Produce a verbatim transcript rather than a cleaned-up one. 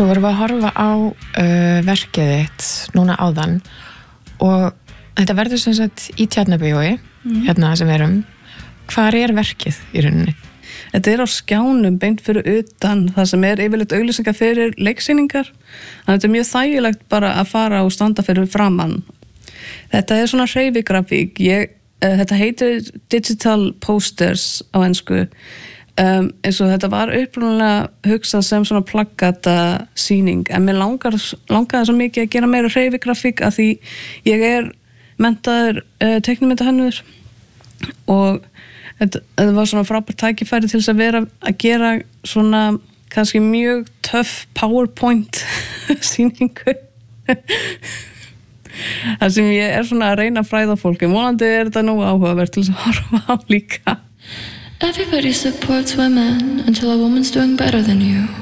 Svo vorum við að horfa á uh, verkið þitt núna áðan og þetta verður sem sagt í Tjarnarbíói, mm. hérna sem við erum. Hvar er verkið í rauninni? Þetta er á skjánum beint fyrir utan það sem er yfirleitt auglýsingar fyrir leiksýningar. Þannig að þetta er mjög þægilegt bara að fara og standa fyrir framann. Þetta er svona hreyfigrafík. Ég, uh, þetta heitir digital posters á ensku. Um, eins og þetta var upprunalega hugsað sem svona plaggata sýning en mér langar, langaði svo mikið að gera meira hreyfigrafík af því ég er menntaður uh, teiknimyndahönnuður og þetta var svona frábært tækifæri til þess að vera að gera svona kannski mjög töff PowerPoint sýningu þar sem ég er svona að reyna að fræða fólki. Vonandi er þetta nú áhugavert til þess að horfa á líka. Everybody supports women until a woman's doing better than you.